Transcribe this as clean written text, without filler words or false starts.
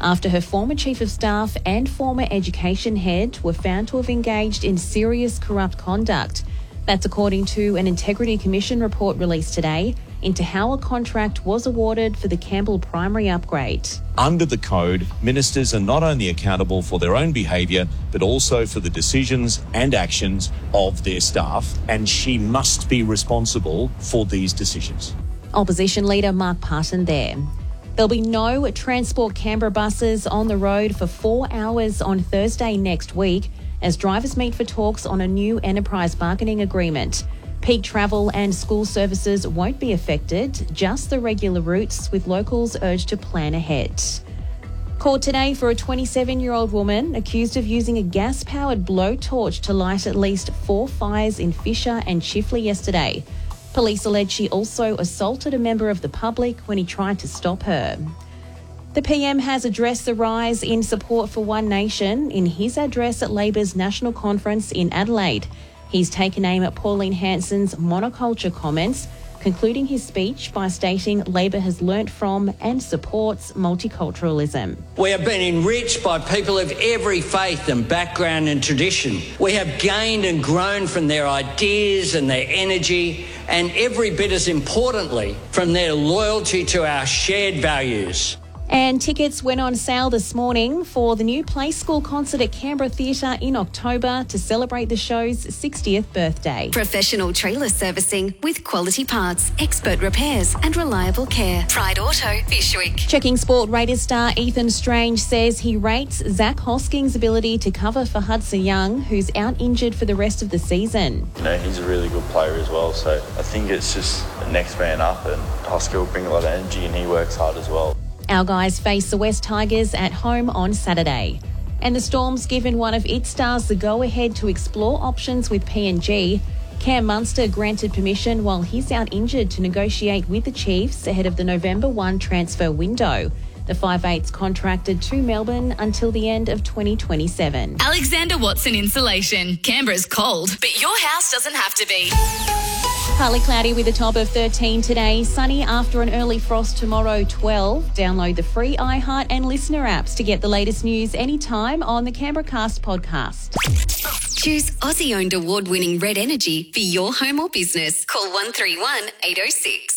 after her former chief of staff and former education head were found to have engaged in serious corrupt conduct. That's according to an Integrity Commission report released today into how a contract was awarded for the Campbell Primary upgrade. Under the code, ministers are not only accountable for their own behaviour, but also for the decisions and actions of their staff, and she must be responsible for these decisions. Opposition leader Mark Parton there. There'll be no Transport Canberra buses on the road for 4 hours on Thursday next week as drivers meet for talks on a new enterprise bargaining agreement. Peak travel and school services won't be affected, just the regular routes, with locals urged to plan ahead. Court today for a 27-year-old woman accused of using a gas-powered blowtorch to light at least 4 fires in Fisher and Chifley yesterday. Police allege she also assaulted a member of the public when he tried to stop her. The PM has addressed the rise in support for One Nation in his address at Labor's National Conference in Adelaide. He's taken aim at Pauline Hanson's monoculture comments, concluding his speech by stating Labor has learnt from and supports multiculturalism. We have been enriched by people of every faith and background and tradition. We have gained and grown from their ideas and their energy, and every bit as importantly, from their loyalty to our shared values. And tickets went on sale this morning for the new Play School concert at Canberra Theatre in October to celebrate the show's 60th birthday. Professional trailer servicing with quality parts, expert repairs and reliable care. Pride Auto, Fishwick. Checking sport, Raiders star Ethan Strange says he rates Zach Hosking's ability to cover for Hudson Young, who's out injured for the rest of the season. You know, he's a really good player as well, so I think it's just the next man up, and Hosking will bring a lot of energy and he works hard as well. Our guys face the West Tigers at home on Saturday. And the Storm's given one of its stars the go-ahead to explore options with PNG. Cam Munster granted permission while he's out injured to negotiate with the Chiefs ahead of the November 1 transfer window. The 5'8's contracted to Melbourne until the end of 2027. Alexander Watson Insulation. Canberra's cold, but your house doesn't have to be. Partly cloudy with a top of 13 today. Sunny after an early frost tomorrow, 12. Download the free iHeart and Listener apps to get the latest news anytime on the Canberra Cast podcast. Choose Aussie-owned award-winning Red Energy for your home or business. Call 131 806.